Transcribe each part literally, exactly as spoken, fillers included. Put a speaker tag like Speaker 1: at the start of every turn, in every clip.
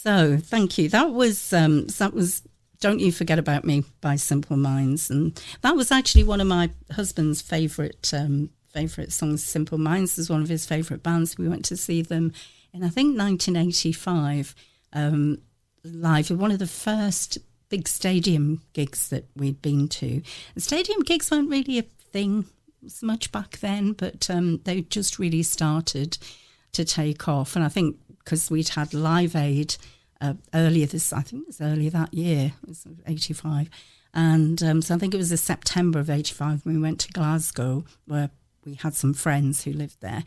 Speaker 1: So thank you. That was um, that was Don't You Forget About Me by Simple Minds, and that was actually one of my husband's favourite um, favourite songs. Simple Minds is one of his favourite bands. We went to see them in I think nineteen eighty-five um, live. One of the first big stadium gigs that we'd been to. The stadium gigs weren't really a thing so much back then, but um, they just really started to take off. And I think because we'd had Live Aid uh, earlier this, I think it was earlier that year, it was eighty-five. And um, so I think it was the September of eighty-five when we went to Glasgow, where we had some friends who lived there,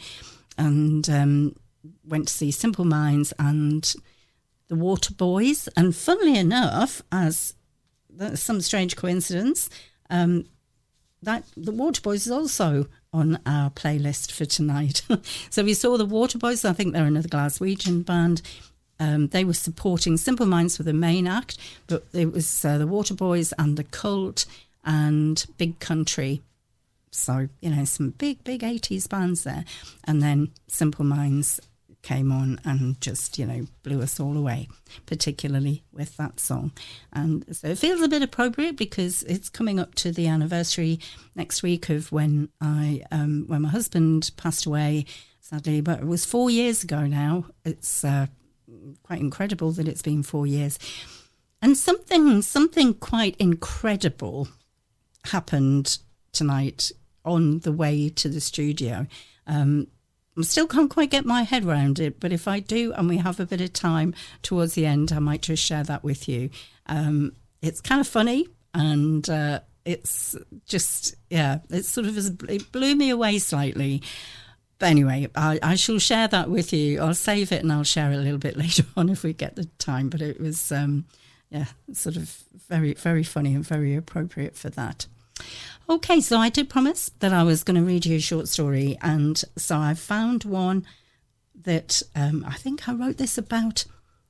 Speaker 1: and um, went to see Simple Minds and the Waterboys. And funnily enough, as some strange coincidence, um, that the Waterboys is also on our playlist for tonight. So we saw the Waterboys. I think they're another Glaswegian band. Um, they were supporting Simple Minds for the main act, but it was uh, the Waterboys and the Cult and Big Country. So, you know, some big, big eighties bands there. And then Simple Minds came on and just, you know, blew us all away, particularly with that song. And so it feels a bit appropriate because it's coming up to the anniversary next week of when I, um, when my husband passed away, sadly, but it was four years ago now. It's uh, quite incredible that it's been four years. And something, something quite incredible happened tonight on the way to the studio. Um, I still can't quite get my head around it, but if I do and we have a bit of time towards the end, I might just share that with you. Um, it's kind of funny and uh, it's just, yeah, it's sort of, it blew me away slightly. But anyway, I, I shall share that with you. I'll save it and I'll share it a little bit later on if we get the time. But it was, um, yeah, sort of very, very funny and very appropriate for that. Okay, so I did promise that I was going to read you a short story, and so I found one that um, I think I wrote this about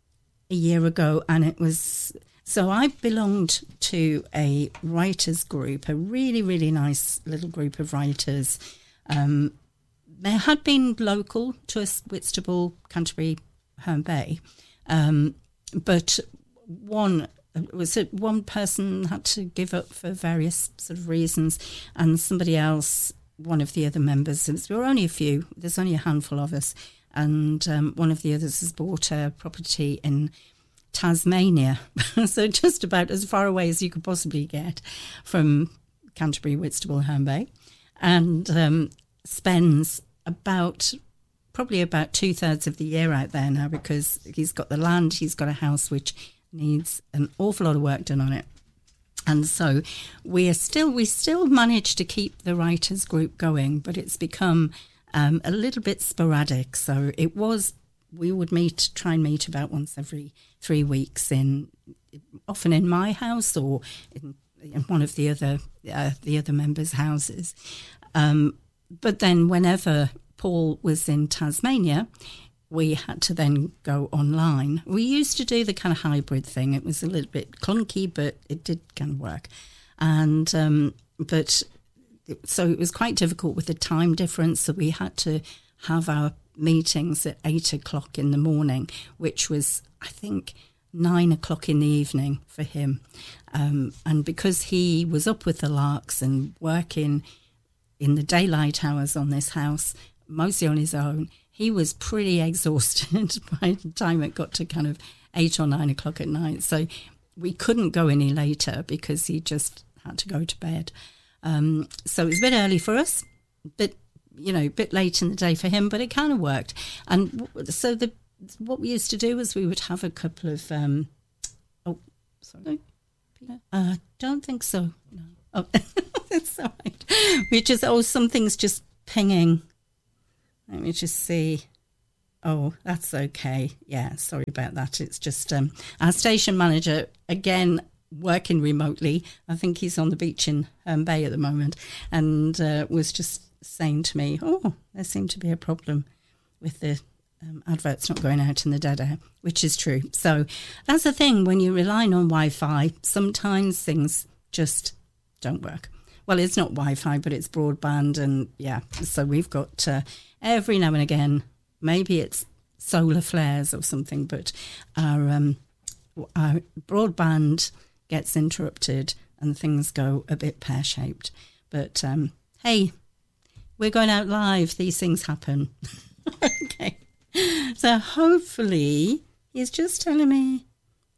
Speaker 1: a year ago, and it was, so I belonged to a writers group, a really, really nice little group of writers. Um, they had been local to us, Whitstable, Canterbury, Herne Bay, um, but one... was it one person had to give up for various sort of reasons, and somebody else, one of the other members, there were only a few, there's only a handful of us, and um, one of the others has bought a property in Tasmania, so just about as far away as you could possibly get from Canterbury, Whitstable, Herne Bay, and um, spends about probably about two thirds of the year out there now because he's got the land, he's got a house which needs an awful lot of work done on it, and so we are still we still manage to keep the writers group going, but it's become um, a little bit sporadic. So it was we would meet try and meet about once every three weeks in often in my house or in, in one of the other uh, the other members' houses, um, but then whenever Paul was in Tasmania, we had to then go online. We used to do the kind of hybrid thing. It was a little bit clunky, but it did kind of work. And um, but it, so it was quite difficult with the time difference. So we had to have our meetings at eight o'clock in the morning, which was, I think, nine o'clock in the evening for him. Um, and because he was up with the larks and working in the daylight hours on this house, mostly on his own, he was pretty exhausted by the time it got to kind of eight or nine o'clock at night. So we couldn't go any later because he just had to go to bed. Um, so it was a bit early for us, bit, you know, a bit late in the day for him, but it kind of worked. And so the what we used to do was we would have a couple of, um, oh, sorry, I uh, don't think so. No. Oh, that's all right. We just, oh, something's just pinging. Let me just see. Oh, that's okay. Yeah, sorry about that. It's just um, our station manager, again, working remotely. I think he's on the beach in Herne Bay at the moment, and uh, was just saying to me, oh, there seemed to be a problem with the um, adverts not going out in the dead air, which is true. So that's the thing. When you're relying on Wi-Fi, sometimes things just don't work. Well, it's not Wi-Fi, but it's broadband. And yeah, so we've got uh, every now and again, maybe it's solar flares or something, but our, um, our broadband gets interrupted and things go a bit pear-shaped. But um, hey, we're going out live. These things happen. Okay. So hopefully he's just telling me,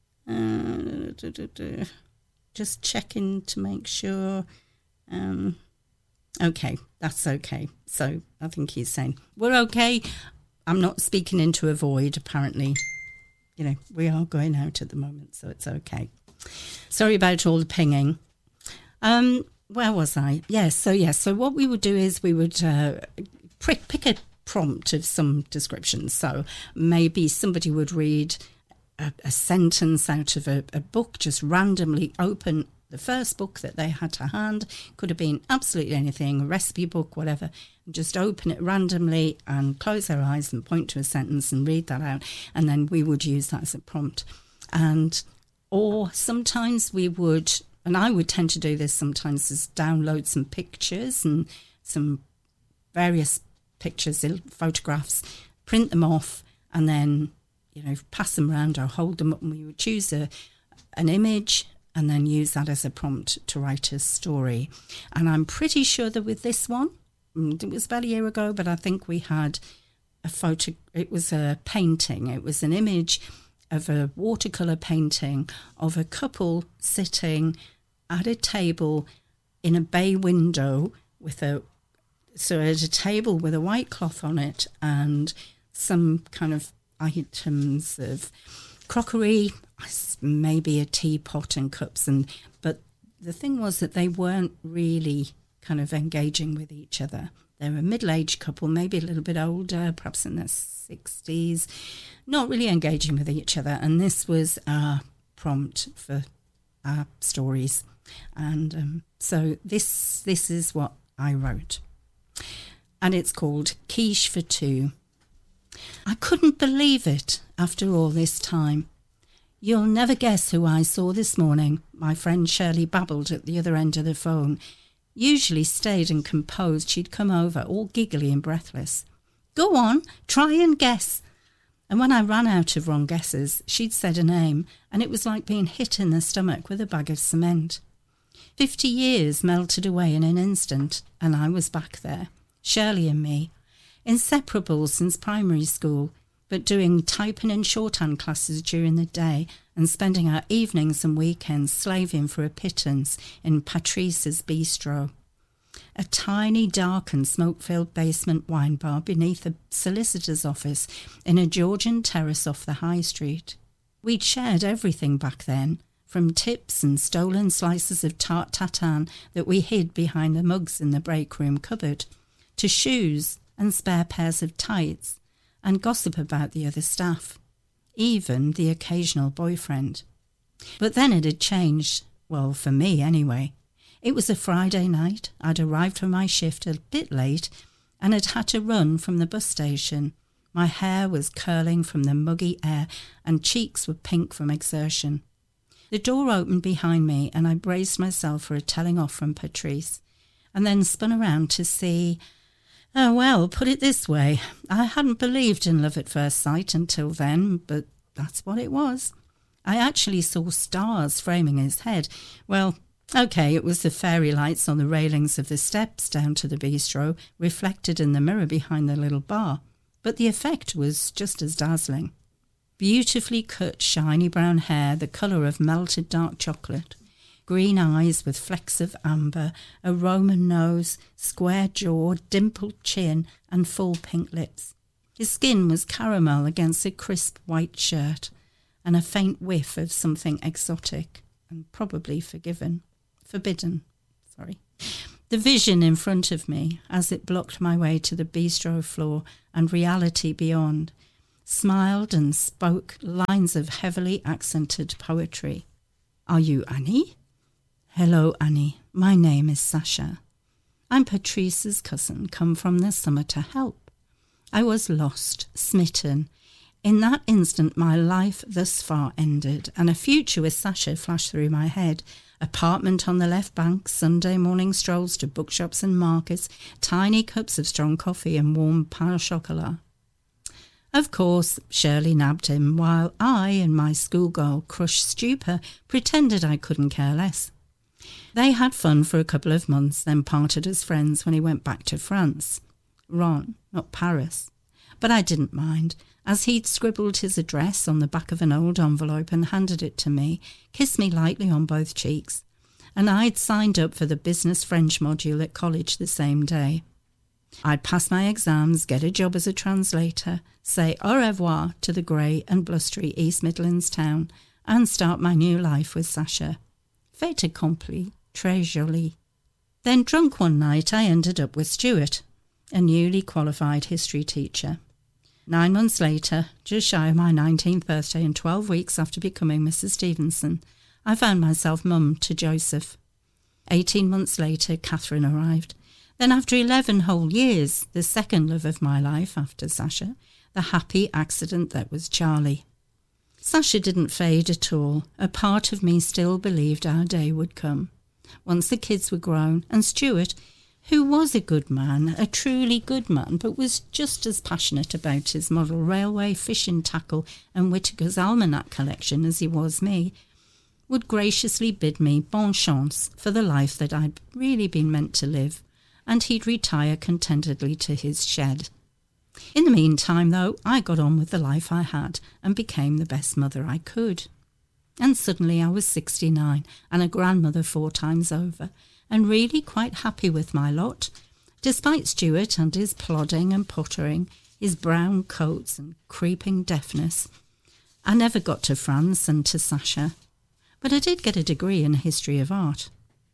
Speaker 1: uh, do, do, do, just checking to make sure. Um, okay, that's okay. So I think he's saying, we're okay. I'm not speaking into a void, apparently. You know, we are going out at the moment, so it's okay. Sorry about all the pinging. Um, where was I? Yes, so yes, so what we would do is we would uh, pick, pick a prompt of some description. So maybe somebody would read a, a sentence out of a, a book, just randomly open the first book that they had to hand. Could have been absolutely anything, a recipe book, whatever. Just open it randomly and close their eyes and point to a sentence and read that out. And then we would use that as a prompt. And or sometimes we would, and I would tend to do this sometimes, is download some pictures and some various pictures, photographs, print them off, and then, you know, pass them around or hold them up, and we would choose a an image and then use that as a prompt to write a story. And I'm pretty sure that with this one, it was about a year ago, but I think we had a photo, it was a painting, it was an image of a watercolour painting of a couple sitting at a table in a bay window with a, so at a table with a white cloth on it and some kind of items of crockery, maybe a teapot and cups, and but the thing was that they weren't really kind of engaging with each other. They were a middle-aged couple, maybe a little bit older, perhaps in their sixties, not really engaging with each other. And this was our prompt for our stories. And um, so this this is what I wrote. And it's called Quiche for Two. I couldn't believe it after all this time. You'll never guess who I saw this morning, my friend Shirley babbled at the other end of the phone. Usually staid and composed, she'd come over, all giggly and breathless. Go on, try and guess. And when I ran out of wrong guesses, she'd said a name, and it was like being hit in the stomach with a bag of cement. Fifty years melted away in an instant, and I was back there, Shirley and me, inseparable since primary school, but doing typing and shorthand classes during the day and spending our evenings and weekends slaving for a pittance in Patrice's Bistro, a tiny, dark and smoke-filled basement wine bar beneath a solicitor's office in a Georgian terrace off the high street. We'd shared everything back then, from tips and stolen slices of tart tatin that we hid behind the mugs in the break room cupboard, to shoes and spare pairs of tights, and gossip about the other staff, even the occasional boyfriend. But then it had changed, well, for me anyway. It was a Friday night. I'd arrived for my shift a bit late and had had to run from the bus station. My hair was curling from the muggy air and cheeks were pink from exertion. The door opened behind me and I braced myself for a telling off from Patrice, and then spun around to see... Oh, well, put it this way, I hadn't believed in love at first sight until then, but that's what it was. I actually saw stars framing his head. Well, okay, it was the fairy lights on the railings of the steps down to the bistro, reflected in the mirror behind the little bar, but the effect was just as dazzling. Beautifully cut, shiny brown hair, the colour of melted dark chocolate. Green eyes with flecks of amber, a Roman nose, square jaw, dimpled chin, and full pink lips. His skin was caramel against a crisp white shirt, and a faint whiff of something exotic and probably forgiven, forbidden, sorry. The vision in front of me, as it blocked my way to the bistro floor and reality beyond, smiled and spoke lines of heavily accented poetry. Are you Annie? Hello, Annie. My name is Sasha. I'm Patrice's cousin, come from the summer to help. I was lost, smitten. In that instant, my life thus far ended, and a future with Sasha flashed through my head. Apartment on the left bank, Sunday morning strolls to bookshops and markets, tiny cups of strong coffee and warm pain au chocolat. Of course, Shirley nabbed him, while I, in my schoolgirl crushed stupor, pretended I couldn't care less. They had fun for a couple of months, then parted as friends when he went back to France. Ron, not Paris. But I didn't mind, as he'd scribbled his address on the back of an old envelope and handed it to me, kissed me lightly on both cheeks, and I'd signed up for the business French module at college the same day. I'd pass my exams, get a job as a translator, say au revoir to the grey and blustery East Midlands town, and start my new life with Sasha. Fait accompli, très joli. Then drunk one night I ended up with Stuart, a newly qualified history teacher. Nine months later, just shy of my nineteenth birthday and twelve weeks after becoming Missus Stevenson, I found myself mum to Joseph. Eighteen months later, Catherine arrived. Then after eleven whole years, the second love of my life after Sasha, the happy accident that was Charlie. Sasha didn't fade at all. A part of me still believed our day would come. Once the kids were grown, and Stuart, who was a good man, a truly good man, but was just as passionate about his model railway, fishing tackle and Whittaker's Almanac collection as he was me, would graciously bid me bon chance for the life that I'd really been meant to live, and he'd retire contentedly to his shed. In the meantime, though, I got on with the life I had and became the best mother I could. And suddenly I was sixty-nine and a grandmother four times over, and really quite happy with my lot, despite Stuart and his plodding and pottering, his brown coats and creeping deafness. I never got to France and to Sasha, but I did get a degree in history of art.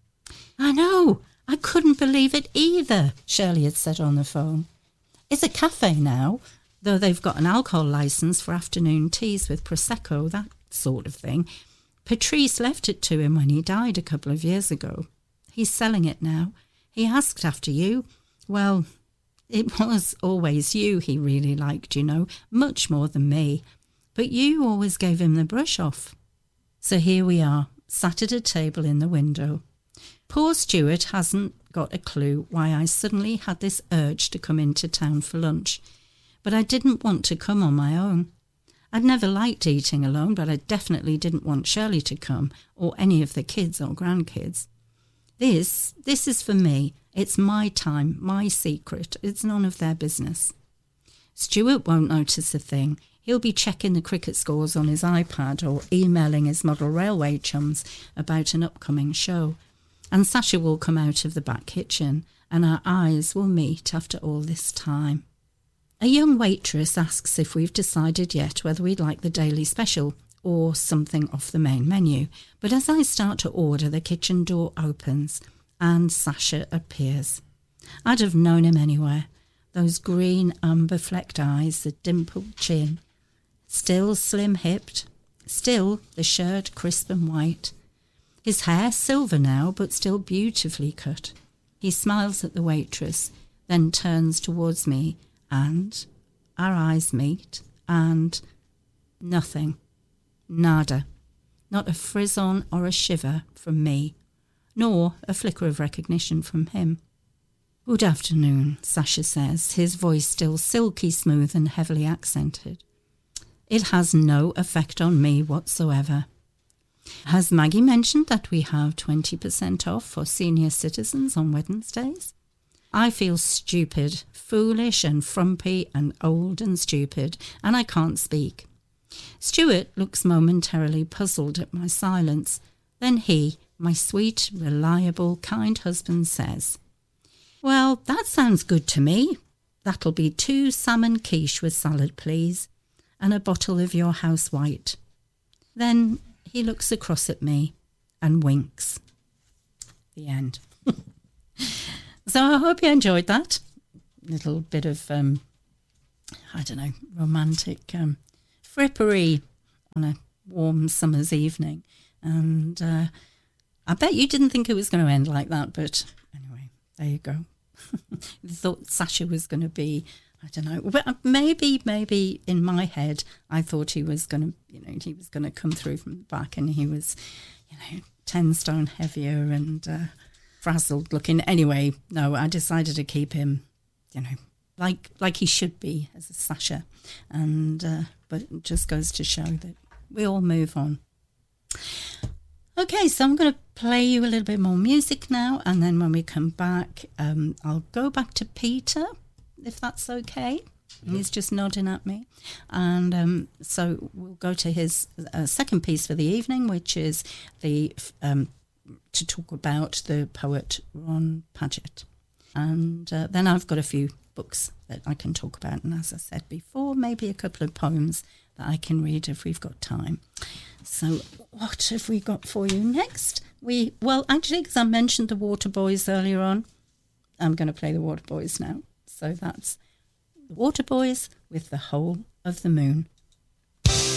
Speaker 1: I know, I couldn't believe it either, Shirley had said on the phone. It's a cafe now, though they've got an alcohol licence for afternoon teas with Prosecco, that sort of thing. Patrice left it to him when he died a couple of years ago. He's selling it now. He asked after you. Well, it was always you he really liked, you know, much more than me. But you always gave him the brush off. So here we are, sat at a table in the window. Poor Stuart hasn't got a clue why I suddenly had this urge to come into town for lunch. But I didn't want to come on my own. I'd never liked eating alone, but I definitely didn't want Shirley to come, or any of the kids or grandkids. This, this is for me. It's my time, my secret. It's none of their business. Stuart won't notice a thing. He'll be checking the cricket scores on his iPad or emailing his model railway chums about an upcoming show. And Sasha will come out of the back kitchen, and our eyes will meet after all this time. A young waitress asks if we've decided yet whether we'd like the daily special or something off the main menu, but as I start to order, the kitchen door opens and Sasha appears. I'd have known him anywhere. Those green umber-flecked eyes, the dimpled chin, still slim-hipped, still the shirt crisp and white. His hair silver now, but still beautifully cut. He smiles at the waitress, then turns towards me, and our eyes meet, and nothing. Nada. Not a frisson or a shiver from me, nor a flicker of recognition from him. Good afternoon, Sasha says, his voice still silky smooth and heavily accented. It has no effect on me whatsoever. Has Maggie mentioned that we have twenty percent off for senior citizens on Wednesdays? I feel stupid, foolish and frumpy and old and stupid, and I can't speak. Stuart looks momentarily puzzled at my silence. Then he, my sweet, reliable, kind husband, says, Well, that sounds good to me. That'll be two salmon quiche with salad, please, and a bottle of your house white. Then he looks across at me and winks. The end. So I hope you enjoyed that. Little bit of, um, I don't know, romantic um, frippery on a warm summer's evening. And uh, I bet you didn't think it was going to end like that. But anyway, there you go. Thought Sasha was going to be, I don't know, but maybe, maybe in my head, I thought he was going to, you know, he was going to come through from the back, and he was, you know, ten stone heavier and uh, frazzled looking. Anyway, no, I decided to keep him, you know, like like he should be as a Sasha. And uh, but it just goes to show that we all move on. Okay, so I'm going to play you a little bit more music now, and then when we come back, um, I'll go back to Peter, if that's okay. Yeah. He's just nodding at me. And um, so we'll go to his uh, second piece for the evening, which is the um, to talk about the poet Ron Padgett. And uh, then I've got a few books that I can talk about, and as I said before, maybe a couple of poems that I can read if we've got time. So what have we got for you next? We Well, actually, because I mentioned the Waterboys earlier on, I'm going to play the Waterboys now. So that's the Waterboys with The Whole of the Moon.